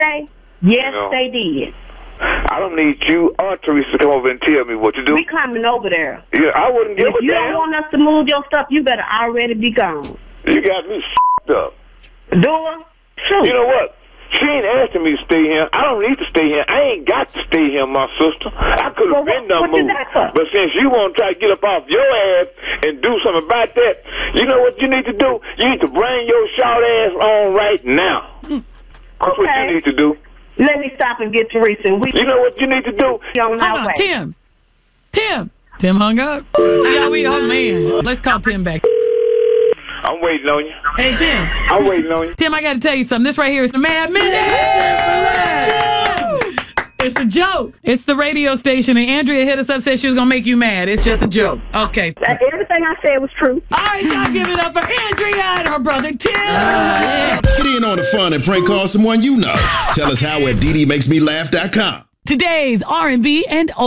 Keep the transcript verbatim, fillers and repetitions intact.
say? Yes, You know. they did. I don't need you or Teresa to come over and tell me what to do. We coming over there. Yeah, I wouldn't give If a you damn. don't want us to move your stuff, you better already be gone. You got me f***ed up. Do it? Shoot. You know what? She ain't asking me to stay here. I don't need to stay here. I ain't got to stay here, my sister. I could have Well, been what- done what you moved. got for? But since you want to try to get up off your ass and do something about that, you know what you need to do? You need to bring your short ass on right now. That's what Okay. you need to do. Let me stop and get Teresa. And we You know what you need to do? on Hold our on, way. Tim. Tim. Tim hung up. Yeah, we, oh, man. Let's call Tim back. I'm waiting on you. Hey, Tim. I'm waiting on you. Tim, I got to tell you something. This right here is the Mad Minute. It's a joke. It's the radio station, and Andrea hit us up, said she was going to make you mad. It's just a joke. Okay. Everything I said was true. All right, y'all give it up for Andrea and her brother, Tim. Get in on the fun and prank call someone you know. Tell us how at D D makes me laugh dot com. Today's R and B and